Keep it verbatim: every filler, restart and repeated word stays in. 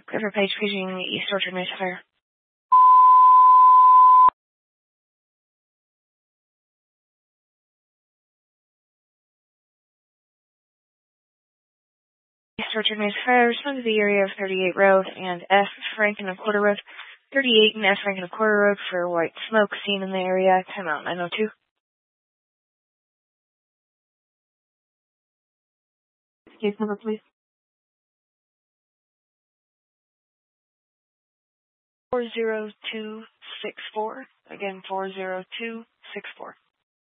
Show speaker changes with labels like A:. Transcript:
A: River Page paging East Orchard Mesa Fire. East Orchard Mesa Fire, respond to the area of thirty-eight Road and F Frank and a quarter road. thirty-eight and F Frank and a quarter road for white smoke seen in the area. Timeout nine oh two. Case number, please. four zero two six four. Again, four zero two six four.